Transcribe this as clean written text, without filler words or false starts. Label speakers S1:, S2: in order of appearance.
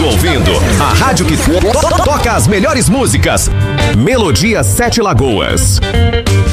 S1: ouvindo a rádio que toca as melhores músicas. Melodia Sete Lagoas.